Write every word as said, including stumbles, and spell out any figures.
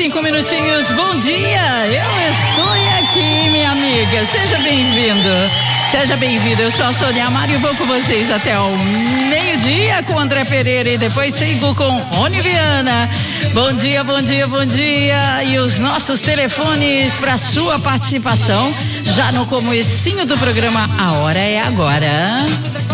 cinco minutinhos, bom dia, eu estou aqui, minha amiga, seja bem-vindo, seja bem-vindo, eu sou a Sônia Amaro e vou com vocês até o meio-dia com André Pereira e depois sigo com Rony Viana. Bom dia, bom dia, bom dia, e os nossos telefones para sua participação, já no comecinho do programa, a hora é agora.